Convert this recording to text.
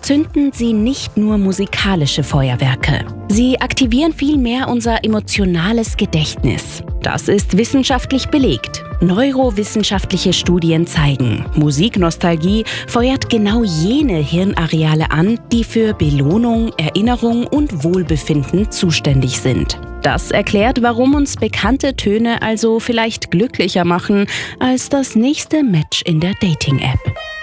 zünden sie nicht nur musikalische Feuerwerke. Sie aktivieren vielmehr unser emotionales Gedächtnis. Das ist wissenschaftlich belegt. Neurowissenschaftliche Studien zeigen, Musiknostalgie feuert genau jene Hirnareale an, die für Belohnung, Erinnerung und Wohlbefinden zuständig sind. Das erklärt, warum uns bekannte Töne also vielleicht glücklicher machen als das nächste Match in der Dating-App.